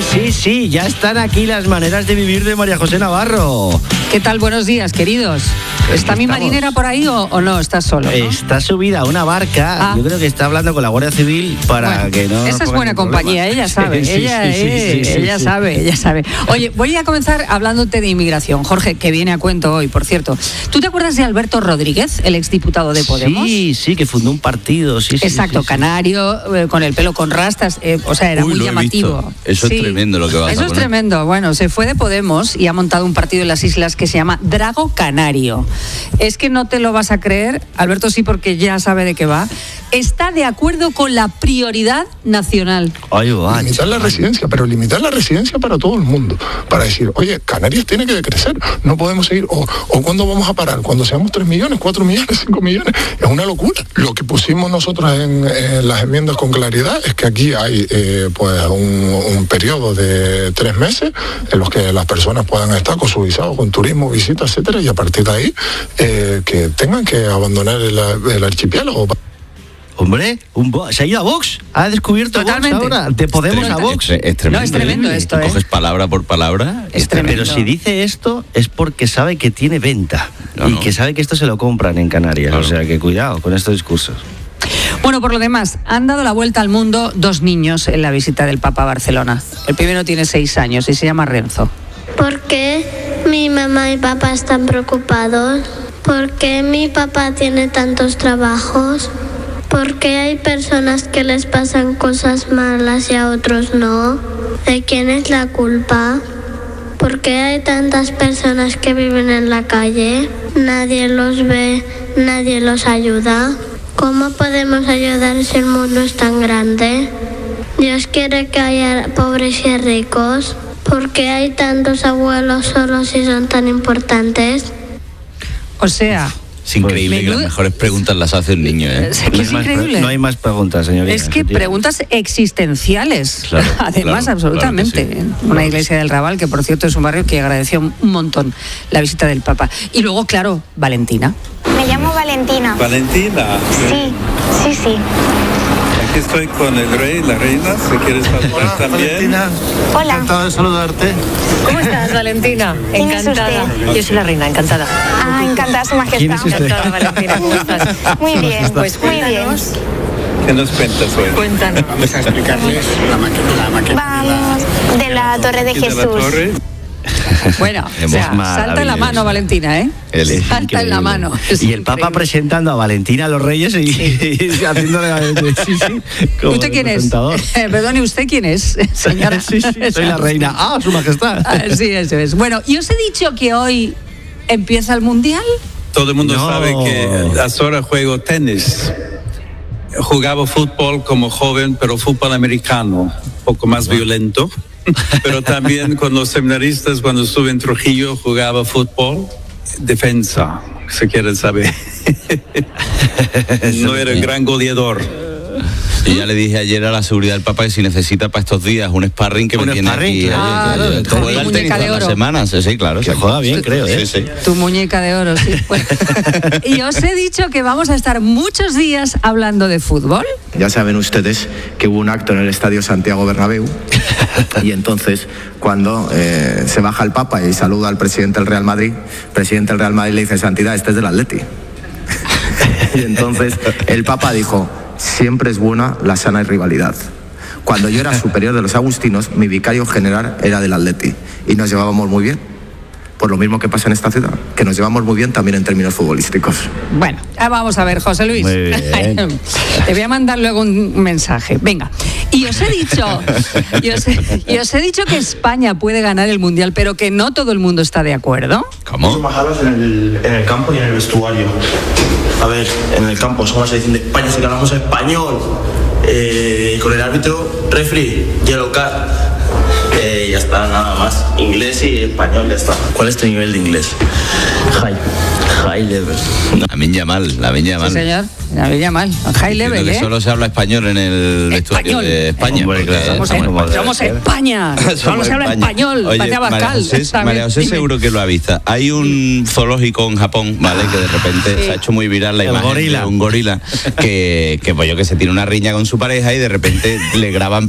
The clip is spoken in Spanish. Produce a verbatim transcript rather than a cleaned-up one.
Sí, sí, ya están aquí las maneras de vivir de María José Navarro. ¿Qué tal? Buenos días, queridos. ¿Está mi marinera por ahí o, o no? ¿Estás solo? ¿no? Está subida a una barca. Ah. Yo creo que está hablando con la Guardia Civil para bueno, que no. Esa es buena compañía, problema. ella sabe. Sí, ella sí, sí, es, sí, sí, ella sí. sabe, ella sabe. Oye, voy a comenzar hablándote de inmigración. Jorge, que viene a cuento hoy, por cierto. ¿Tú te acuerdas de Alberto Rodríguez, el exdiputado de Podemos? Sí, sí, que fundó un partido. Sí, Exacto, sí, sí, canario, eh, con el pelo con rastas. Eh, o sea, era Uy, muy lo llamativo. Eso sí. es tremendo lo que vas Eso a poner. es tremendo. Bueno, se fue de Podemos y ha montado un partido en las islas que se llama Drago Canario. Es que no te lo vas a creer, Alberto sí, porque ya sabe de qué va. Está de acuerdo con la prioridad nacional. Ay, va, limitar la residencia, pero limitar la residencia para todo el mundo. Para decir, oye, Canarias tiene que crecer, no podemos seguir. O, o ¿cuándo vamos a parar? Cuando seamos tres millones, cuatro millones, cinco millones. Es una locura. Lo que pusimos nosotros en, en las enmiendas con claridad es que aquí hay eh, pues un, un periodo de tres meses en los que las personas puedan estar con su visado, con turismo, visitas, etcétera, y a partir de ahí eh, que tengan que abandonar el, el archipiélago. Hombre, un bo- se ha ido a Vox. Ha descubierto Totalmente. Vox ahora. Te Podemos es a Vox. Es, es tremendo. No, es tremendo esto, ¿eh? Coges palabra por palabra. Es tremendo. Pero si dice esto es porque sabe que tiene venta. No, y no. que sabe que esto se lo compran en Canarias. Claro. O sea, que cuidado con estos discursos. Bueno, por lo demás, han dado la vuelta al mundo dos niños en la visita del Papa a Barcelona. El primero tiene seis años y se llama Renzo. ¿Por qué mi mamá y papá están preocupados? ¿Por qué mi papá tiene tantos trabajos? ¿Por qué hay personas que les pasan cosas malas y a otros no? ¿De quién es la culpa? ¿Por qué hay tantas personas que viven en la calle? Nadie los ve, nadie los ayuda. ¿Cómo podemos ayudar si el mundo es tan grande? Dios quiere que haya pobres y ricos. ¿Por qué hay tantos abuelos solos y son tan importantes? O sea... Es increíble Menudo... que las mejores preguntas las hace un niño, ¿eh? Es, que no, es hay más, increíble. no hay más preguntas, señorita. Es que preguntas existenciales. Claro, Además, claro, absolutamente. claro que sí. Una iglesia del Raval, que por cierto es un barrio que agradeció un montón la visita del Papa. Y luego, claro, Valentina. Me llamo Valentina. Valentina. Sí, sí, sí. Aquí estoy con el rey, la reina, si quieres saludar también. Valentina. Hola. Encantado de saludarte. ¿Cómo estás, Valentina? ¿Quién es Encantada. usted? Yo soy la reina, encantada. Ah, encantada, su majestad. ¿Quién es usted? Encantada, Valentina. ¿Cómo estás? Muy bien, Pues muy bien. cuéntanos. ¿Qué nos cuentas hoy? Cuéntanos. Vamos a explicarles la maqueta, la maqueta Vamos, de la Torre de ¿Y de la Jesús. torre? Bueno, o Es sea, salta en la maravilloso. mano, Valentina, ¿eh? Él es salta en la Increíble. mano. Es Y el Papa increíble. presentando a Valentina a los Reyes y, y haciéndole a sí, sí, como ¿Usted quién es? presentador. Eh, perdone, ¿usted quién es, señora? Sí, sí, soy la reina. Ah, su majestad. Ah, sí, eso es. Bueno, ¿y os he dicho que hoy empieza el Mundial? Todo el mundo No. sabe que ahora juego tenis. Jugaba fútbol como joven, pero fútbol americano, un poco más violento. Pero también con los seminaristas, cuando estuve en Trujillo, jugaba fútbol, defensa, si quieren saber. No era el gran goleador. Yo ya le dije ayer a la seguridad del Papa que si necesita para estos días un sparring que Un me tiene sparring, aquí. claro. Ah, Oye, tu juega el muñeca tenis de todas las oro. semanas. Sí, sí, claro. Que exacto. juega bien, creo, ¿eh? Sí, sí. Tu muñeca de oro, sí. Bueno. Y os he dicho que vamos a estar muchos días hablando de fútbol. Ya saben ustedes que hubo un acto en el Estadio Santiago Bernabéu y entonces cuando eh, se baja el Papa y saluda al presidente del Real Madrid, el presidente del Real Madrid le dice: Santidad, este es del Atleti. Y entonces el Papa dijo: siempre es buena la sana rivalidad. Cuando yo era superior de los agustinos, mi vicario general era del Atleti y nos llevábamos muy bien. Por lo mismo que pasa en esta ciudad, que nos llevamos muy bien también en términos futbolísticos. Bueno, ah, vamos a ver, José Luis. Muy bien. Te voy a mandar luego un mensaje. Venga. Y os he dicho, y os he, y os he dicho que España puede ganar el Mundial, pero que no todo el mundo está de acuerdo. ¿Cómo? Majaros en el, en el campo y en el vestuario. A ver, en el campo somos la selección de España, si ganamos español. Eh, con el árbitro, referee, yellow card. Eh, ya está, nada más. Inglés y español, ya está. ¿Cuál es tu nivel de inglés? High. High level. No. Lamin Yamal, Lamin Yamal. Sí, señor. La veía mal. High Entiendo level, que ¿eh? solo se habla español en el vestuario Español. de España. Hombre, porque claro. Somos, estamos- en- somos España. Solo Somos se habla España. español. Oye, Patea María Bascal. José, Está María bien, José dime. seguro que lo ha visto. Hay un zoológico en Japón, ¿vale? Que de repente Sí. se ha hecho muy viral la El imagen gorila. de un gorila que, que, pues yo que se tiene una riña con su pareja y de repente le graban